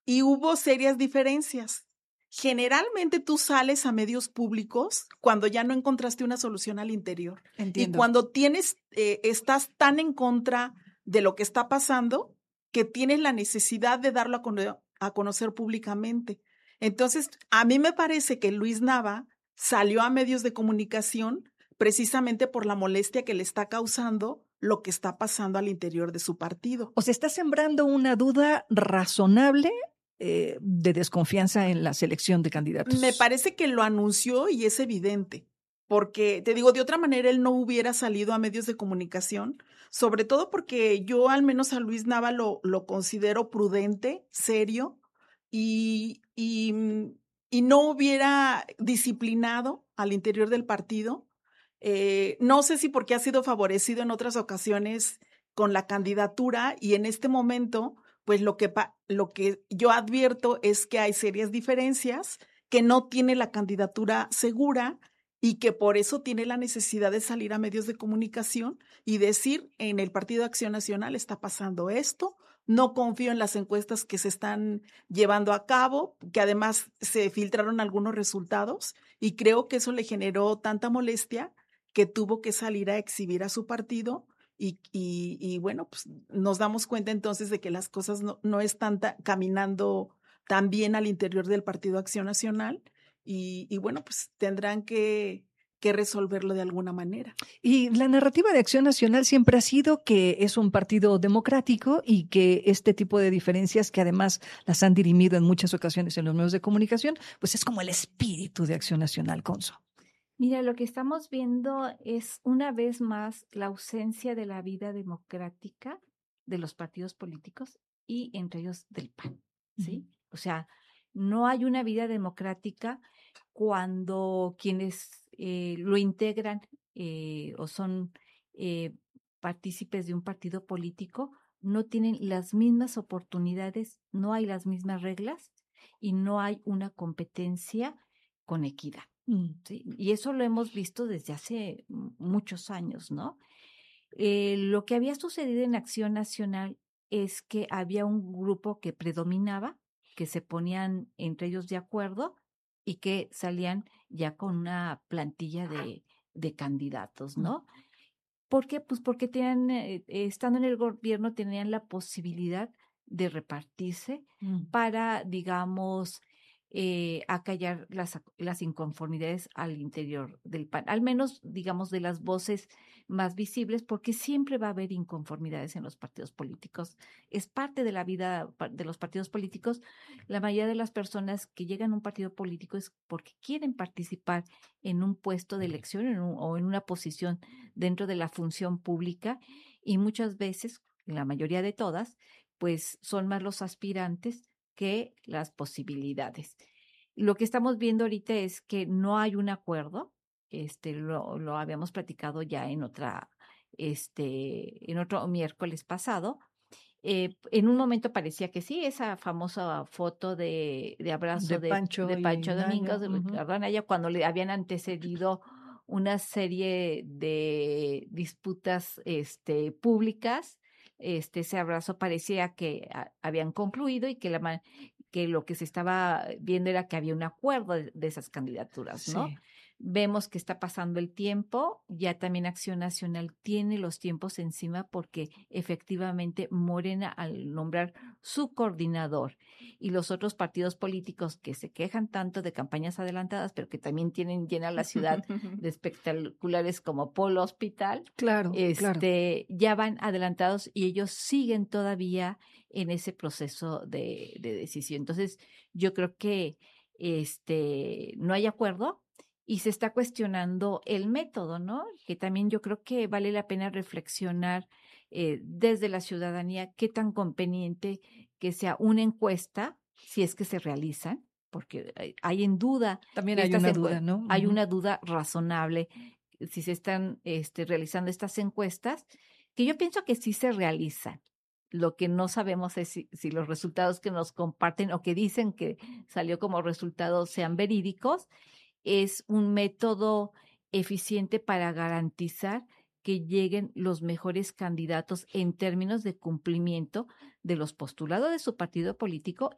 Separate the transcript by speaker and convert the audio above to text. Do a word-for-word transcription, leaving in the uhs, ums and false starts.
Speaker 1: y hubo serias diferencias. Generalmente tú sales a medios públicos cuando ya no encontraste una solución al interior.
Speaker 2: Entiendo.
Speaker 1: Y cuando tienes, eh, estás tan en contra de lo que está pasando que tienes la necesidad de darlo a, cono- a conocer públicamente. Entonces, a mí me parece que Luis Nava salió a medios de comunicación precisamente por la molestia que le está causando lo que está pasando al interior de su partido.
Speaker 2: O sea, está sembrando una duda razonable eh, de desconfianza en la selección de candidatos.
Speaker 1: Me parece que lo anunció y es evidente, porque te digo, de otra manera él no hubiera salido a medios de comunicación, sobre todo porque yo al menos a Luis Nava lo, lo considero prudente, serio y, y, mm, y no hubiera disciplinado al interior del partido. Eh, no sé si porque ha sido favorecido en otras ocasiones con la candidatura y en este momento, pues lo que, pa- lo que yo advierto es que hay serias diferencias, que no tiene la candidatura segura y que por eso tiene la necesidad de salir a medios de comunicación y decir, en el Partido Acción Nacional está pasando esto, no confío en las encuestas que se están llevando a cabo, que además se filtraron algunos resultados y creo que eso le generó tanta molestia que tuvo que salir a exhibir a su partido y, y, y bueno, pues nos damos cuenta entonces de que las cosas no, no están ta- caminando tan bien al interior del Partido Acción Nacional y, y bueno, pues tendrán que, que resolverlo de alguna manera.
Speaker 2: Y la narrativa de Acción Nacional siempre ha sido que es un partido democrático y que este tipo de diferencias, que además las han dirimido en muchas ocasiones en los medios de comunicación, pues es como el espíritu de Acción Nacional, Conso.
Speaker 3: Mira, lo que estamos viendo es una vez más la ausencia de la vida democrática de los partidos políticos y entre ellos del P A N, ¿sí? Uh-huh. O sea, no hay una vida democrática cuando quienes eh, lo integran eh, o son eh, partícipes de un partido político no tienen las mismas oportunidades, no hay las mismas reglas y no hay una competencia con equidad. ¿Sí? Y eso lo hemos visto desde hace muchos años, ¿no? Eh, lo que había sucedido en Acción Nacional es que había un grupo que predominaba, que se ponían entre ellos de acuerdo y que salían ya con una plantilla de, de candidatos, ¿no? ¿Por qué? Pues porque tenían, eh, estando en el gobierno, tenían la posibilidad de repartirse mm. para, digamos, eh, acallar las, las inconformidades al interior del P A N, al menos, digamos, de las voces más visibles, porque siempre va a haber inconformidades en los partidos políticos. Es parte de la vida de los partidos políticos. La mayoría de las personas que llegan a un partido político es porque quieren participar en un puesto de elección en un, o en una posición dentro de la función pública y muchas veces, la mayoría de todas, pues son más los aspirantes que las posibilidades. Lo que estamos viendo ahorita es que no hay un acuerdo, este, lo, lo habíamos platicado ya en otra, este, en otro miércoles pasado. Eh, en un momento parecía que sí, esa famosa foto de, de abrazo
Speaker 2: de Pancho,
Speaker 3: de, de Pancho
Speaker 2: y
Speaker 3: Domínguez,
Speaker 2: Naya,
Speaker 3: de Ricardo Anaya, uh-huh. cuando le habían antecedido una serie de disputas este, públicas. Este, ese abrazo parecía que a, habían concluido y que, la, que lo que se estaba viendo era que había un acuerdo de, de esas candidaturas, ¿no? Sí. Vemos que está pasando el tiempo, ya también Acción Nacional tiene los tiempos encima porque efectivamente Morena, al nombrar su coordinador y los otros partidos políticos que se quejan tanto de campañas adelantadas, pero que también tienen llena la ciudad de espectaculares como Polo Hospital,
Speaker 2: claro,
Speaker 3: este,
Speaker 2: claro.
Speaker 3: ya van adelantados y ellos siguen todavía en ese proceso de, de decisión. Entonces, yo creo que este, no hay acuerdo. Y se está cuestionando el método, ¿no? Que también yo creo que vale la pena reflexionar eh, desde la ciudadanía qué tan conveniente que sea una encuesta, si es que se realizan, porque hay, hay en duda.
Speaker 2: También hay una duda, ¿no?
Speaker 3: Hay uh-huh. una duda razonable si se están este, realizando estas encuestas, que yo pienso que sí se realizan. Lo que no sabemos es si, si los resultados que nos comparten o que dicen que salió como resultado sean verídicos. Es un método eficiente para garantizar que lleguen los mejores candidatos en términos de cumplimiento de los postulados de su partido político